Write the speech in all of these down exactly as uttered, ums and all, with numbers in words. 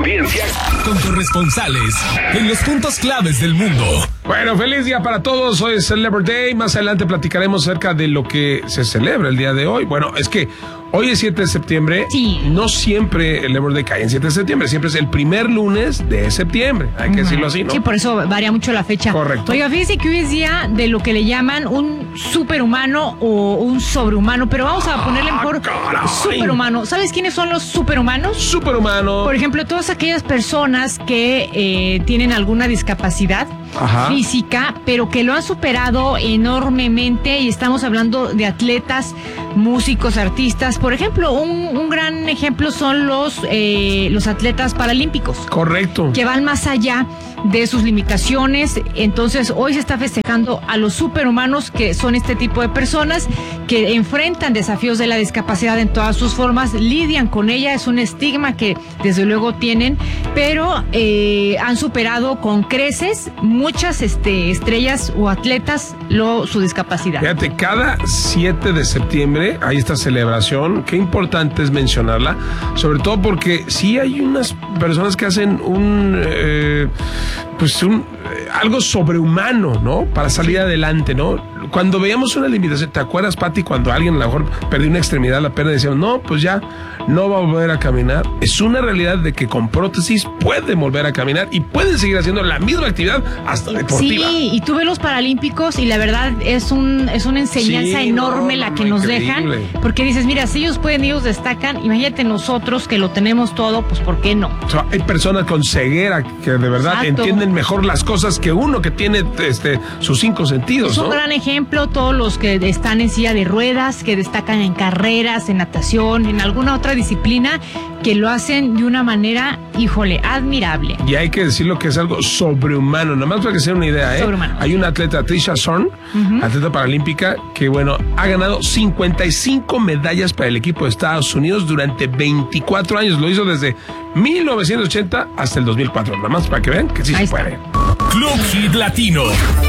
audiencia con corresponsales en los puntos claves del mundo. Bueno, feliz día para todos. Hoy es Celebrity Day. Más adelante platicaremos acerca de lo que se celebra el día de hoy. Bueno, es que hoy es siete de septiembre. Sí. No siempre el Labor Day cae en siete de septiembre. Siempre es el primer lunes de septiembre. Hay que uh-huh. decirlo así, ¿no? Sí, por eso varía mucho la fecha. Correcto. Oiga, fíjese que hoy es día de lo que le llaman un superhumano o un sobrehumano, pero vamos a ponerle mejor ah, superhumano. ¿Sabes quiénes son los superhumanos? Superhumano. Por ejemplo, todas aquellas personas que eh, tienen alguna discapacidad Ajá. física, pero que lo han superado enormemente, y estamos hablando de atletas, músicos, artistas. Por ejemplo, un, un gran ejemplo son los, eh, los atletas paralímpicos. Correcto. Que van más allá de sus limitaciones. Entonces, hoy se está festejando a los superhumanos, que son este tipo de personas que enfrentan desafíos de la discapacidad en todas sus formas, lidian con ella. Es un estigma que desde luego tienen, pero eh, han superado con creces muchas este, estrellas o atletas lo, su discapacidad. Fíjate, cada siete de septiembre hay esta celebración. Qué importante es mencionarla, sobre todo porque sí hay unas personas que hacen un eh, pues un eh, algo sobrehumano, ¿no? Para salir adelante, ¿no? Cuando veíamos una limitación, ¿te acuerdas, Pati, cuando alguien a lo mejor perdió una extremidad, la pierna, decíamos, no, pues ya no va a volver a caminar? Es una realidad de que con prótesis puede volver a caminar y pueden seguir haciendo la misma actividad hasta deportiva. Sí, y tú ves los paralímpicos y la verdad es un es una enseñanza sí, enorme no, la que no, nos increíble. dejan, porque dices, mira, si ellos pueden, ellos destacan, imagínate nosotros que lo tenemos todo, pues ¿por qué no? O sea, hay personas con ceguera que de verdad Exacto. entienden mejor las cosas que uno que tiene este sus cinco sentidos, Es un ¿no? gran ejemplo. Todos los que están en silla de ruedas, que destacan en carreras, en natación, en alguna otra disciplina, que lo hacen de una manera, híjole, admirable. Y hay que decirlo que es algo sobrehumano, nada más para que sea una idea, ¿eh? Sobrehumano. Hay una atleta, Trisha Zorn, uh-huh. atleta paralímpica, que bueno, ha ganado cincuenta y cinco medallas para el equipo de Estados Unidos durante veinticuatro años. Lo hizo desde mil novecientos ochenta hasta el dos mil cuatro. Nada más para que vean que sí Ahí se está. puede. Club Hit Latino.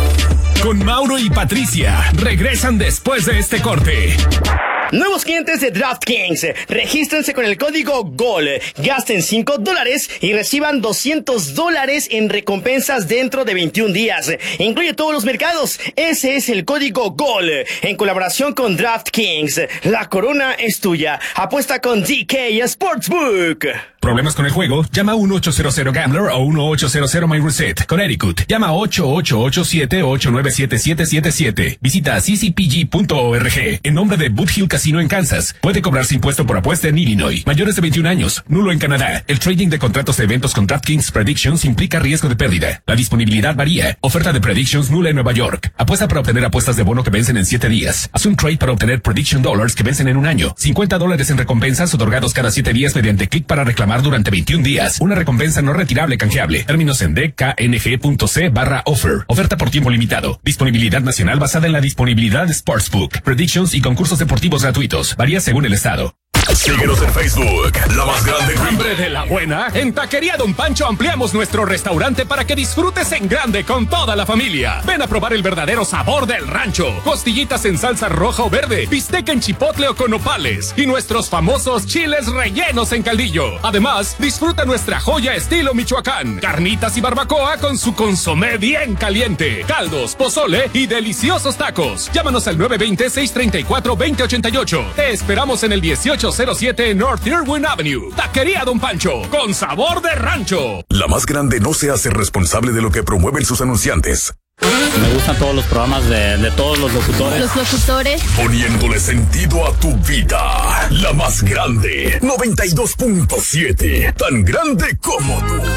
Con Mauro y Patricia. Regresan después de este corte. Nuevos clientes de DraftKings, regístrense con el código GOL, gasten cinco dólares y reciban doscientos dólares en recompensas dentro de veintiún días. Incluye todos los mercados. Ese es el código GOL, en colaboración con DraftKings. La corona es tuya. Apuesta con D K Sportsbook. ¿Problemas con el juego? Llama a uno ocho cero cero Gambler o uno ocho cero cero My Reset. Connecticut. Llama a ocho ocho ocho siete ocho nueve siete siete siete siete. Visita c c p g punto org. En nombre de Boot Hill Casino en Kansas. Puede cobrarse impuesto por apuesta en Illinois. Mayores de veintiún años. Nulo en Canadá. El trading de contratos de eventos con DraftKings Predictions implica riesgo de pérdida. La disponibilidad varía. Oferta de Predictions nula en Nueva York. Apuesta para obtener apuestas de bono que vencen en siete días. Haz un trade para obtener Prediction Dollars que vencen en un año. cincuenta dólares en recompensas otorgados cada siete días mediante clic para reclamar durante veintiún días. Una recompensa no retirable canjeable. Términos en d k n g punto c barra offer. Oferta por tiempo limitado. Disponibilidad nacional basada en la disponibilidad de Sportsbook. Predictions y concursos deportivos gratuitos. Varía según el estado. Síguenos en Facebook, La Más Grande. ¿Hambre de la buena? En Taquería Don Pancho ampliamos nuestro restaurante para que disfrutes en grande con toda la familia. Ven a probar el verdadero sabor del rancho. Costillitas en salsa roja o verde, bistec en chipotle o con nopales y nuestros famosos chiles rellenos en caldillo. Además, disfruta nuestra joya estilo Michoacán. Carnitas y barbacoa con su consomé bien caliente. Caldos, pozole y deliciosos tacos. Llámanos al nueve dos cero, seis tres cuatro, dos cero ocho ocho. Te esperamos en el dieciocho cero siete North Irwin Avenue. Taquería Don Pancho, con sabor de rancho. La Más Grande no se hace responsable de lo que promueven sus anunciantes. Me gustan todos los programas de, de todos los locutores. Los locutores. Poniéndole sentido a tu vida. La Más Grande, noventa y dos punto siete. Tan grande como tú.